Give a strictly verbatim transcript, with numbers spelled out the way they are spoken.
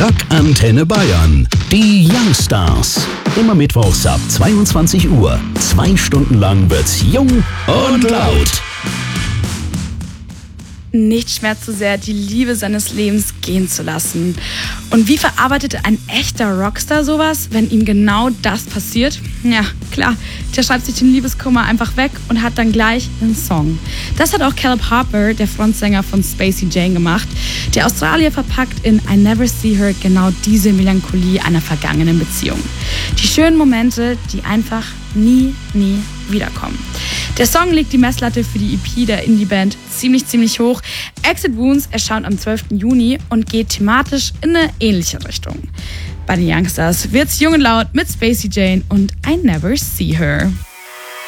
Rock Antenne Bayern. Die Youngstars. Immer mittwochs ab zweiundzwanzig Uhr. Zwei Stunden lang wird's jung und laut. Nichts schmerzt so sehr, die Liebe seines Lebens gehen zu lassen. Und wie verarbeitet ein echter Rockstar sowas, wenn ihm genau das passiert? Ja, klar, der schreibt sich den Liebeskummer einfach weg und hat dann gleich einen Song. Das hat auch Caleb Harper, der Frontsänger von Spacey Jane, gemacht. Der Australier verpackt in I Never See Her genau diese Melancholie einer vergangenen Beziehung. Die schönen Momente, die einfach nie, nie wiederkommen. Der Song legt die Messlatte für die E P der Indie-Band ziemlich, ziemlich hoch. Exit Wounds erscheint am zwölften Juni und geht thematisch in eine ähnliche Richtung. Bei den Youngstars wird's jung und laut mit Spacey Jane und I Never See Her.